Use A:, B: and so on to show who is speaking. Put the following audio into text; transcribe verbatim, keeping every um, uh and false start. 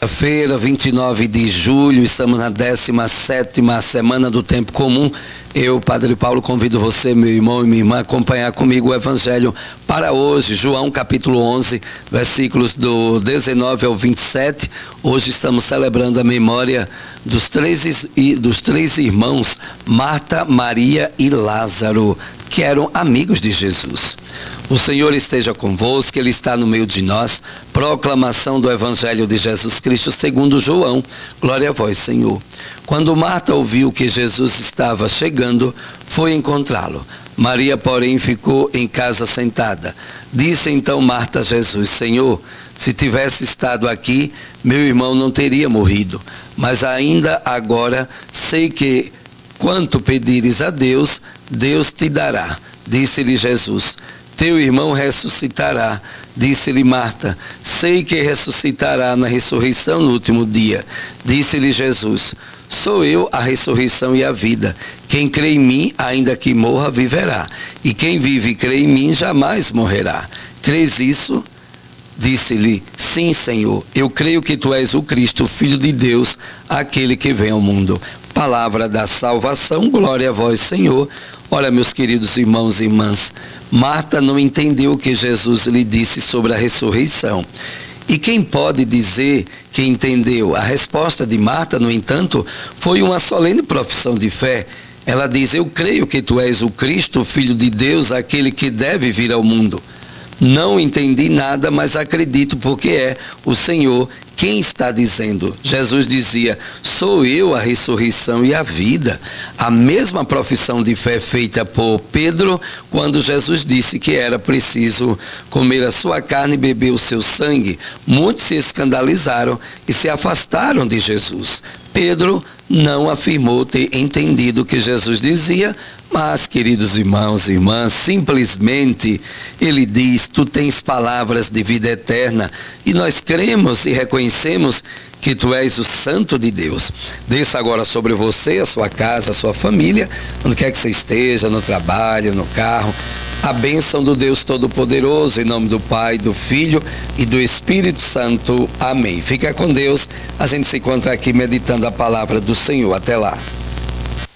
A: Feira, vinte e nove de julho, estamos na décima sétima semana do Tempo Comum. Eu, Padre Paulo, convido você, meu irmão e minha irmã, a acompanhar comigo o Evangelho para hoje, João capítulo onze, versículos do dezenove ao vinte e sete. Hoje estamos celebrando a memória dos três, dos três irmãos, Marta, Maria e Lázaro, que eram amigos de Jesus. O Senhor esteja convosco, Ele está no meio de nós. Proclamação do Evangelho de Jesus Cristo segundo João. Glória a vós, Senhor. Quando Marta ouviu que Jesus estava chegando, foi encontrá-lo. Maria, porém, ficou em casa sentada. Disse então Marta a Jesus: Senhor, se tivesse estado aqui, meu irmão não teria morrido. Mas ainda agora sei que quanto pedires a Deus, Deus te dará. Disse-lhe Jesus: teu irmão ressuscitará. Disse-lhe Marta: sei que ressuscitará na ressurreição no último dia. Disse-lhe Jesus: sou eu a ressurreição e a vida. Quem crê em mim, ainda que morra, viverá. E quem vive e crê em mim, jamais morrerá. Crês isso? Disse-lhe: sim, Senhor, eu creio que tu és o Cristo, o Filho de Deus, aquele que vem ao mundo. Palavra da salvação, glória a vós, Senhor. Olha, meus queridos irmãos e irmãs, Marta não entendeu o que Jesus lhe disse sobre a ressurreição. E quem pode dizer que entendeu? A resposta de Marta, no entanto, foi uma solene profissão de fé. Ela diz: eu creio que tu és o Cristo, o Filho de Deus, aquele que deve vir ao mundo. Não entendi nada, mas acredito porque é o Senhor quem está dizendo. Jesus dizia: sou eu a ressurreição e a vida. A mesma profissão de fé feita por Pedro quando Jesus disse que era preciso comer a sua carne e beber o seu sangue. Muitos se escandalizaram e se afastaram de Jesus. Pedro não afirmou ter entendido o que Jesus dizia, mas, queridos irmãos e irmãs, simplesmente ele diz: tu tens palavras de vida eterna, e nós cremos e reconhecemos que tu és o Santo de Deus. Desça agora sobre você, a sua casa, a sua família, onde quer que você esteja, no trabalho, no carro, a bênção do Deus Todo-Poderoso, em nome do Pai, do Filho e do Espírito Santo. Amém. Fica com Deus. A gente se encontra aqui meditando a palavra do Senhor. Até lá.